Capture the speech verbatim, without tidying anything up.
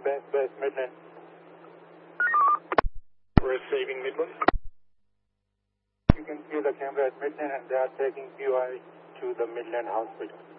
Best, best, Midland. Receiving Midland. You can see the camera at Midland and they are taking Q I to the Midland Hospital.